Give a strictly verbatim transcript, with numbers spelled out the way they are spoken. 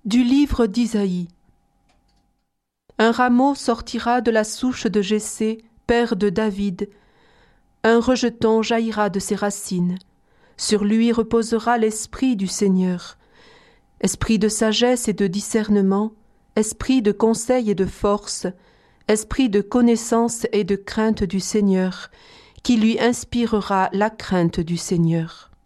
Du livre d'Isaïe. Un rameau sortira de la souche de Jessé, père de David. Un rejeton jaillira de ses racines. Sur lui reposera l'esprit du Seigneur. Esprit de sagesse et de discernement, esprit de conseil et de force, esprit de connaissance et de crainte du Seigneur, qui lui inspirera la crainte du Seigneur.